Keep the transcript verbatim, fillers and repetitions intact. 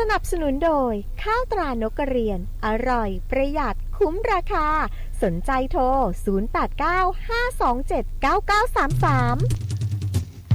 นับสนุนโดยข้าวตรานกกระเรียนอร่อยประหยัดคุ้มราคาสนใจโทรศูนย์ แปด เก้า ห้า สอง เจ็ด เก้า เก้า สาม สาม